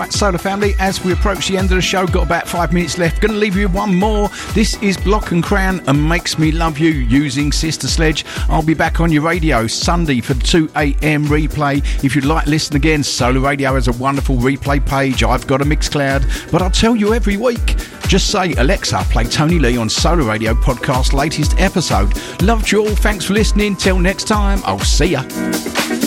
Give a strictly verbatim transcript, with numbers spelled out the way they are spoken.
Right, Solar Family, as we approach the end of the show, got about five minutes left. Going to leave you with one more. This is Block and Crown and Makes Me Love You using Sister Sledge. I'll be back on your radio Sunday for the two a.m. replay. If you'd like to listen again, Solar Radio has a wonderful replay page. I've got a Mixcloud, but I'll tell you every week. Just say, Alexa, play Tony Lee on Solar Radio podcast latest episode. Loved you all. Thanks for listening. Till next time, I'll see ya.